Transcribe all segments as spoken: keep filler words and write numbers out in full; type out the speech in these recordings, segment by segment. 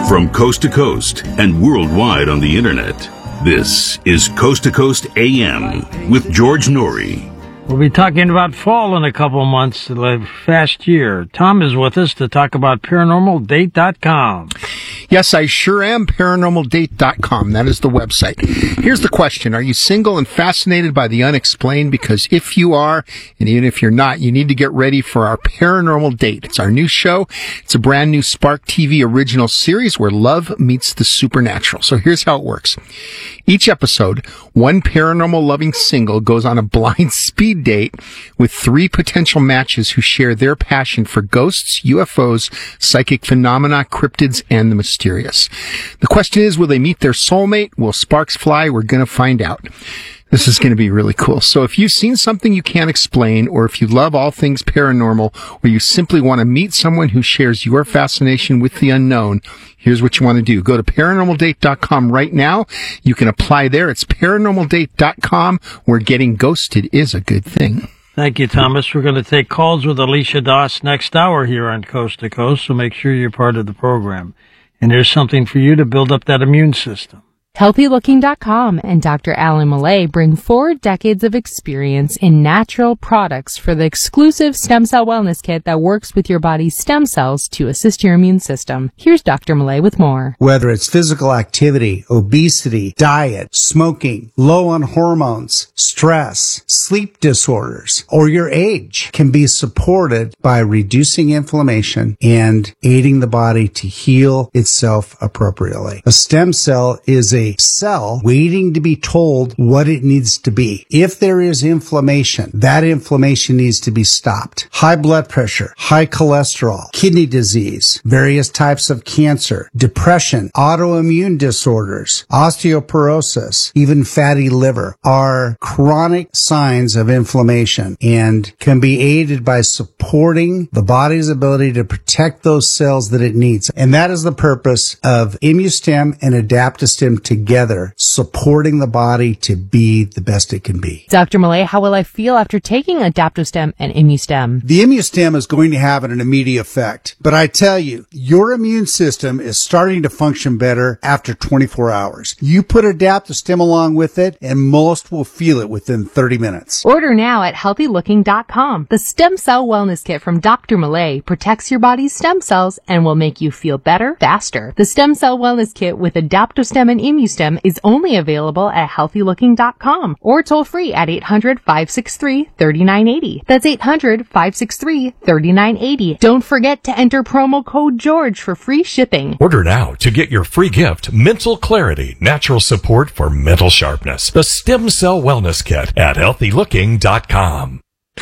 From coast to coast and worldwide on the internet, this is Coast to Coast A M with George Noory. We'll be talking about fall in a couple of months, the fast year. Tom is with us to talk about paranormal date dot com. Yes, I sure am. paranormal date dot com. That is the website. Here's the question. Are you single and fascinated by the unexplained? Because if you are, and even if you're not, you need to get ready for our Paranormal Date. It's our new show. It's a brand new Spark T V original series where love meets the supernatural. So here's how it works. Each episode, one paranormal loving single goes on a blind speed date with three potential matches who share their passion for ghosts, U F Os, psychic phenomena, cryptids, and the mysterious. The question is, will they meet their soulmate? Will sparks fly? We're going to find out. This is going to be really cool. So if you've seen something you can't explain, or if you love all things paranormal, or you simply want to meet someone who shares your fascination with the unknown, here's what you want to do. Go to paranormal date dot com right now. You can apply there. It's paranormal date dot com, where getting ghosted is a good thing. Thank you, Thomas. We're going to take calls with Alicia Doss next hour here on Coast to Coast, so make sure you're part of the program. And there's something for you to build up that immune system. healthy looking dot com and Doctor Alan Millay bring four decades of experience in natural products for the exclusive stem cell wellness kit that works with your body's stem cells to assist your immune system. Here's Doctor Millay with more. Whether it's physical activity, obesity, diet, smoking, low on hormones, stress, sleep disorders, or your age can be supported by reducing inflammation and aiding the body to heal itself appropriately. A stem cell is a cell waiting to be told what it needs to be. If there is inflammation, that inflammation needs to be stopped. High blood pressure, high cholesterol, kidney disease, various types of cancer, depression, autoimmune disorders, osteoporosis, even fatty liver are chronic signs of inflammation and can be aided by supporting the body's ability to protect those cells that it needs. And that is the purpose of ImmuStem and AdaptoStem together, supporting the body to be the best it can be. Doctor Millay, how will I feel after taking AdaptoStem and ImmuStem? The ImmuStem is going to have an immediate effect, but I tell you, your immune system is starting to function better after twenty-four hours. You put AdaptoStem along with it, and most will feel it within thirty minutes. Order now at healthy looking dot com. The Stem Cell Wellness Kit from Doctor Millay protects your body's stem cells and will make you feel better faster. The Stem Cell Wellness Kit with AdaptoStem and ImmuStem is only available at healthy looking dot com or toll free at eight hundred, five six three, three nine eight zero. That's eight hundred, five six three, three nine eight zero. Don't forget to enter promo code George for free shipping. Order now to get your free gift, Mental Clarity, Natural Support for Mental Sharpness. The Stem Cell Wellness Kit at healthy looking dot com.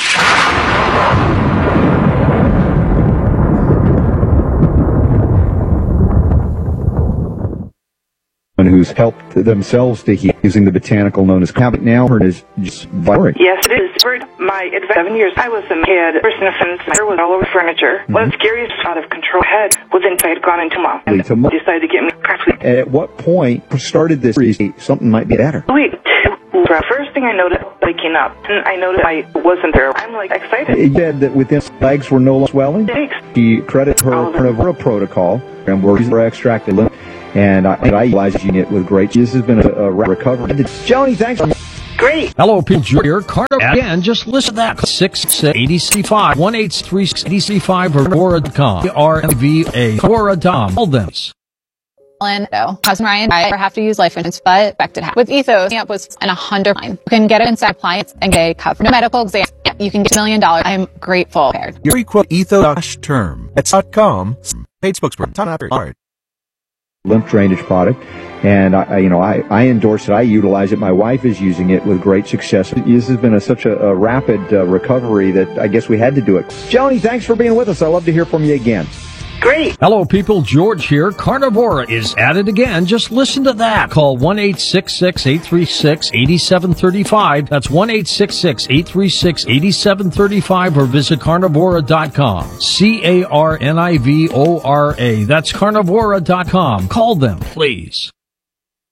Who's helped themselves to heal using the botanical known as habit now or is just vibrant. Yes, it is. For my advanced seven years, I was a head person offense. My hair was all over furniture. Mm-hmm. One of the scariest out of control head was inside had gone into mom and to decided to get me practically. At what point started this? Something might be better. Wait. The first thing I noticed waking up, and I noticed I wasn't there. I'm like excited. You said that within legs were no longer swelling. Thanks. She credited her carnivora protocol and were extracted lymph. And I, and I utilize it with great. This has been a, a recovery. Joni, thanks. Great. Hello, people. Here, Carter. Again, just listen to that. six six eight five one eight three six eight five or Aura dot com. R V A. Aura dot com. Hold them. And no, Cousin Ryan, I have to use life insurance, but expected to have. With Ethos, it was an one hundred line. You can get it inside appliance and get it covered. No medical exam. You can get a million dollars. I'm grateful. Your free quote ethos term at dot com. Paid spokesperson. Tom Appert. Lymph drainage product, and I, you know, I, I endorse it. I utilize it. My wife is using it with great success. This has been a, such a, a rapid uh, recovery that I guess we had to do it. Joni, thanks for being with us. I love to hear from you again. Great. Hello, people. George here. Carnivora is at it again. Just listen to that. Call one eight six six, eight three six, eight seven three five. That's one eight six six, eight three six, eight seven three five or visit carnivora dot com. C A R N I V O R A. That's carnivora dot com. Call them, please.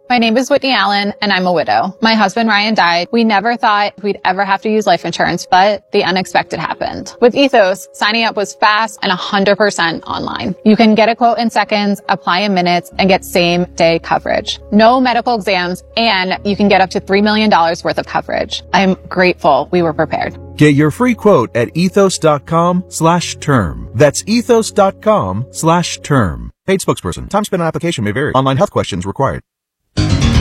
My name is Whitney Allen, and I'm a widow. My husband, Ryan, died. We never thought we'd ever have to use life insurance, but the unexpected happened. With Ethos, signing up was fast and one hundred percent online. You can get a quote in seconds, apply in minutes, and get same-day coverage. No medical exams, and you can get up to three million dollars worth of coverage. I'm grateful we were prepared. Get your free quote at ethos.com slash term. That's ethos.com slash term. Paid spokesperson. Time spent on application may vary. Online health questions required.